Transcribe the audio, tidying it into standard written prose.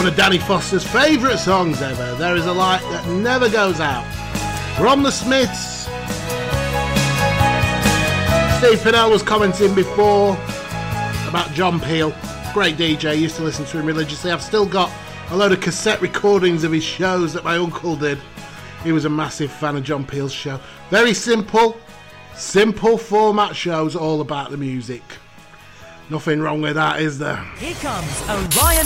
One of Danny Foster's favourite songs ever. There is a light that never goes out. From the Smiths. Steve Pinnell was commenting before about John Peel. Great DJ, used to listen to him religiously. I've still got a load of cassette recordings of his shows that my uncle did. He was a massive fan of John Peel's show. Very simple format shows all about the music. Nothing wrong with that, is there? Here comes Orion